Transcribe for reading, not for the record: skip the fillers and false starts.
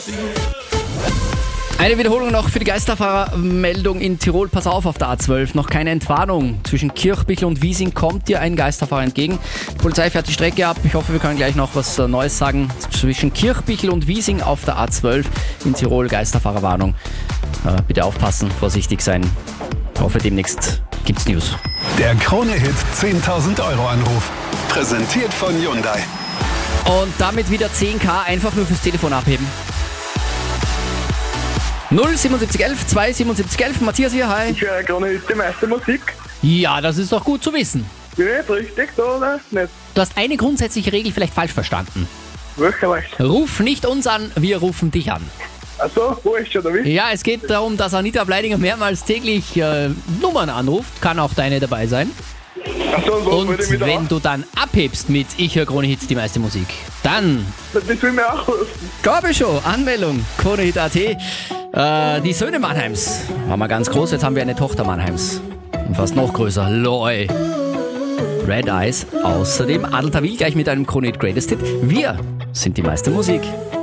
Eine Wiederholung noch für die Geisterfahrermeldung in Tirol. Pass auf der A12. Noch keine Entwarnung. Zwischen Kirchbichl und Wiesing kommt dir ein Geisterfahrer entgegen. Die Polizei fährt die Strecke ab. Ich hoffe, wir können gleich noch was Neues sagen. Zwischen Kirchbichl und Wiesing auf der A12 in Tirol Geisterfahrerwarnung. Bitte aufpassen, vorsichtig sein. Ich hoffe, demnächst gibt's News. Der Krone-Hit 10.000 Euro Anruf. Präsentiert von Hyundai. Und damit wieder 10.000 einfach nur fürs Telefon abheben. 07711 27711. Matthias hier, hi. Ich höre gerade die meiste Musik. Ja, das ist doch gut zu wissen. Bin ich nicht richtig da oder nicht? Du hast eine grundsätzliche Regel vielleicht falsch verstanden. Wirklich? Ruf nicht uns an, wir rufen dich an. Achso, wo ist schon, oder wie? Ja, es geht darum, dass Anita Bleidinger mehrmals täglich Nummern anruft. Kann auch deine dabei sein. Achso, und was würde ich Und wieder wenn du dann abhebst mit Ich höre Krone Hit, die meiste Musik, dann... Das will mir auch rufen. Gabe-Show, Anmeldung, KroneHit.at. Die Söhne Mannheims waren mal ganz groß, jetzt haben wir eine Tochter Mannheims. Und fast noch größer, Loi. Red Eyes, außerdem Adel Tawil gleich mit einem KroneHit Greatest Hit. Wir sind die meiste Musik.